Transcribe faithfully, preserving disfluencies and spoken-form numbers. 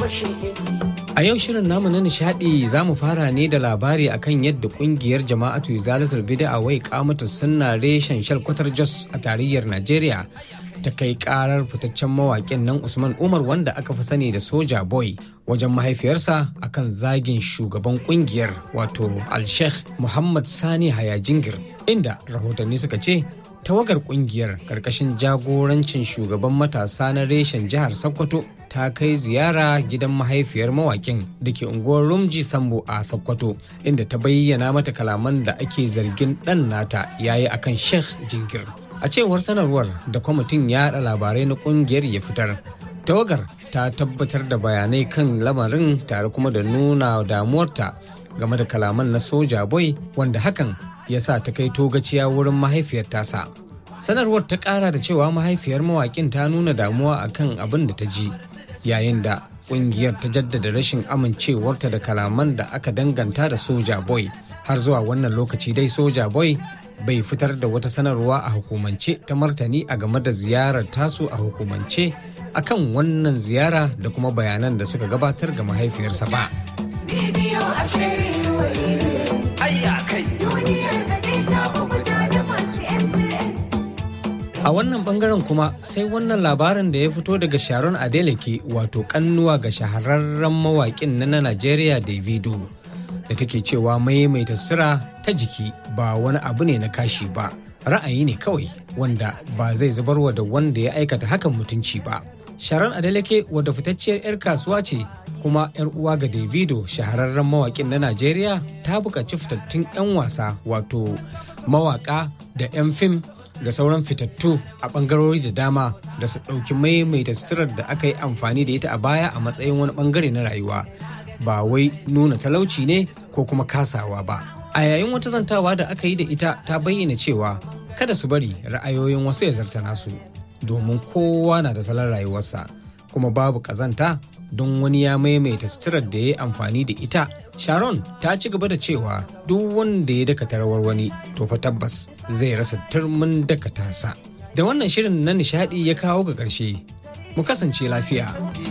A yau shirin namu na nishadi za mu fara ne da labari akan yadda kungiyar jama'atu izalatul bid'a wai kamatu sunna reshen shalkwatar Jos a tarayyar Najeriya ta kai karar fitaccen mawaƙin nan Usman Umar wanda aka fi sani da Soja Boy wajen mahaifiyarsa akan zagin shugaban kungiyar wato Al-Sheikh Muhammad Sani Hayajingir, inda rahotanni suka ce tawagar kungiyar karkashin jagorancin shugaban matasa na reshen jihar Sokoto ta kai ziyara gidan mahaifiyar mawakin da ke unguwar Rumji Sambo a Sokoto, inda ta bayyana mata kalaman da ake zargin ɗan nata yayi akan Sheikh Jingir. A cewar sanarwar da kwamitin yaɗa labarai na kungiyar ya fitar, tawagar ta tabbatar da bayanai kan lamarin tare kuma da nuna damuwarta game da kalaman na Soja Boy, wanda hakan ya sa ta kai togaciya wurin mahaifiyar tasa. Sanarwar ta ƙara da cewa mahaifiyar mawakin ta nuna damuwa akan abin da ta ji, yayin da ƙungiyar ta jaddada rashin amincewarta da kalaman da aka danganta da Soja Boy. Har zuwa wannan lokaci dai Soja Boy bai fitar da wata sanarwa a hukumance ta martani a game da ziyarar tasu a hukumance akan wannan ziyara da kuma bayanan da suka gabatar ga mahaifiyarsa ba. A wannan bangaren kuma sai wannan labarin da ya fito daga Sharon Adeleke, wato kannuwa ga shahararren mawaƙin na Najeriya Davido, da take cewa maimaita sutura ta jiki ba wani abu ne na kashi ba, ra'ayi ne kawai wanda ba zai zubarwa da wanda ya aikata hakan mutunci ba. Sharon Adeleke, wadda fitacciyar 'yar kasuwa ce kuma 'yar uwa ga Davido, shahararren mawaƙin na Najeriya, ta buƙaci fitattun 'yan wasa wato mawaƙa da 'yan fim da sauran fitattu a ɓangarori da dama da su ɗauki maimaita suturar da aka yi amfani da ita a baya a matsayin wani ɓangare na rayuwa, ba wai nuna talauci ne ko kuma kasawa ba. A yayin wata zantawa da aka yi da ita, ta bayyana cewa kada su bari ra'ayoyin wasu ya zarta nasu, domin kowa na da salon rayuwarsa, kuma babu ƙazanta don wani ya maimaita suturar da ya yi amfani da ita. Sharon ta ci gaba da cewa duk wanda ya dakata rawar wani to fa tabbas zai rasa turmin dakata sa. Da wannan shirin na nishadi ya kawo ga ƙarshe. Mu kasance lafiya.